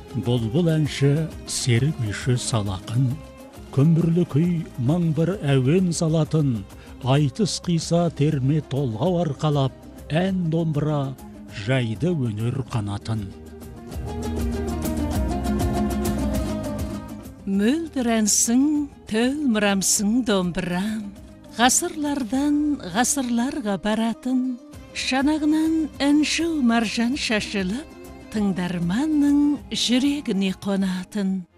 Бұлбұл әнші серік үйші салақын, көмірлі күй мың бір әуен салатын, айтыс қиса терме толғау арқалап, ән домбыра жайды өнер қанатын. Мөлдір әнсің, төлмірамсың домбырам, ғасырлардан ғасырларға баратын, шанағынан әнші маржан шашылып, тыңдарманның жүрегіне қонатын.